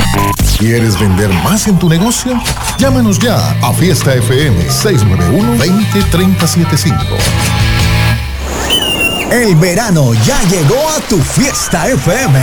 ¿Quieres vender más en tu negocio? Llámanos ya a Fiesta FM 691-203075. El verano ya llegó a tu Fiesta FM.